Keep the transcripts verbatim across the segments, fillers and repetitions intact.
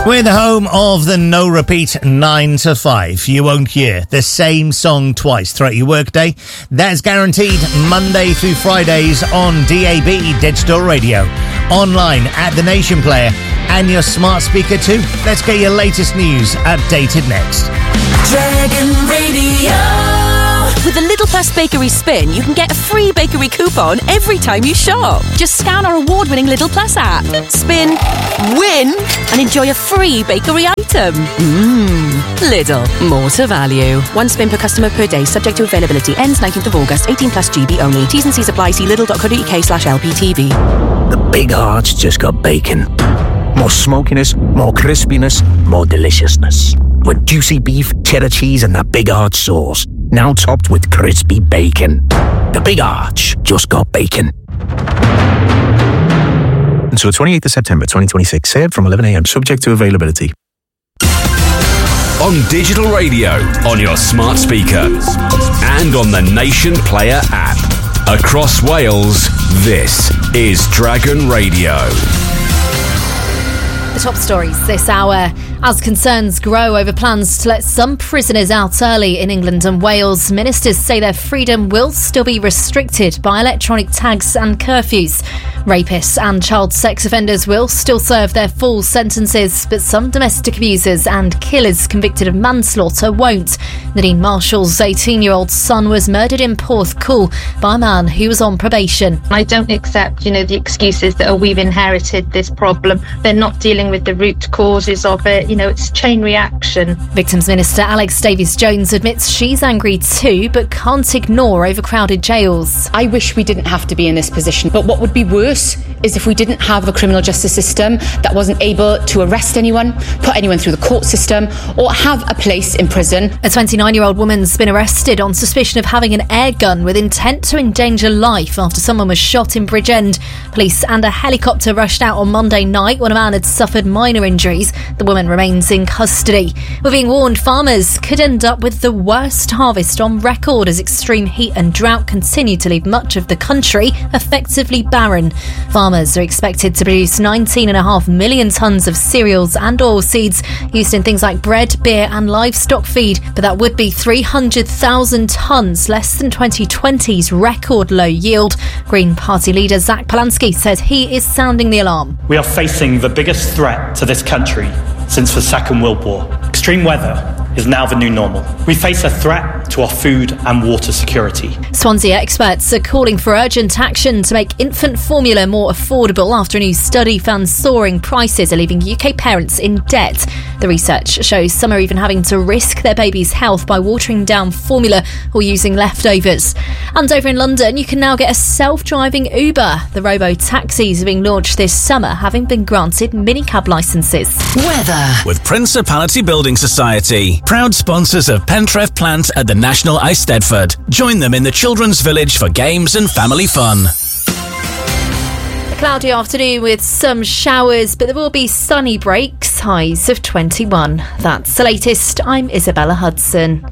We're the home of the no repeat nine to five. You won't hear the same song twice throughout your workday. That's guaranteed Monday through Fridays on D A B Digital Radio, online at The Nation Player and your smart speaker too. Let's get your latest news updated next. Dragon Radio. With the Lidl Plus Bakery Spin, you can get a free bakery coupon every time you shop. Just scan our award-winning Lidl Plus app, spin, win, and enjoy a free bakery item. Mmm, Lidl, more to value. One spin per customer per day, subject to availability. Ends nineteenth of August, eighteen plus G B only. T's and C's apply. See lidl.co.uk slash LPTV. The Big Arch just got bacon. More smokiness, more crispiness, more deliciousness. With juicy beef, cheddar cheese and that Big Arch sauce. Now topped with crispy bacon. The Big Arch just got bacon. Until twenty-eighth of September twenty twenty-six. Served from eleven a.m. subject to availability. On digital radio, on your smart speaker, and on the Nation Player app. Across Wales, this is Dragon Radio. The top stories this hour. As concerns grow over plans to let some prisoners out early in England and Wales, ministers say their freedom will still be restricted by electronic tags and curfews. Rapists and child sex offenders will still serve their full sentences, but some domestic abusers and killers convicted of manslaughter won't. Nadine Marshall's eighteen-year-old son was murdered in Porthcawl by a man who was on probation. I don't accept, you know, the excuses that, oh, we've inherited this problem. They're not dealing with the root causes of it. You know, it's chain reaction. Victims Minister Alex Davies-Jones admits she's angry too, but can't ignore overcrowded jails. I wish we didn't have to be in this position, but what would be worse is if we didn't have a criminal justice system that wasn't able to arrest anyone, put anyone through the court system, or have a place in prison. A twenty-nine-year-old woman's been arrested on suspicion of having an air gun with intent to endanger life after someone was shot in Bridgend. Police and a helicopter rushed out on Monday night when a man had suffered minor injuries. The woman remains in custody. We're being warned farmers could end up with the worst harvest on record as extreme heat and drought continue to leave much of the country effectively barren. Farmers are expected to produce nineteen point five million tonnes of cereals and oilseeds used in things like bread, beer and livestock feed, but that would be three hundred thousand tonnes, less than twenty twenty's record low yield. Green Party leader Zach Polansky says he is sounding the alarm. We are facing the biggest threat to this country since the Second World War. Extreme weather is now the new normal. We face a threat to our food and water security. Swansea experts are calling for urgent action to make infant formula more affordable after a new study found soaring prices are leaving U K parents in debt. The research shows some are even having to risk their baby's health by watering down formula or using leftovers. And over in London, you can now get a self-driving Uber. The robo-taxis are being launched this summer, having been granted minicab licences. Weather. With Principality Building Society, proud sponsors of Pentref Plant at the National Eisteddfod. Join them in the Children's Village for games and family fun. A cloudy afternoon with some showers, but there will be sunny breaks, highs of twenty-one. That's the latest. I'm Isabella Hudson.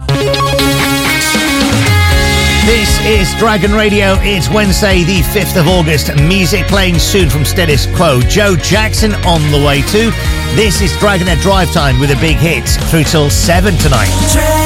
This is Dragon Radio. It's Wednesday, the fifth of August. Music playing soon from Status Quo. Joe Jackson on the way too. This is Dragon at Drive Time with a big hit through till seven tonight.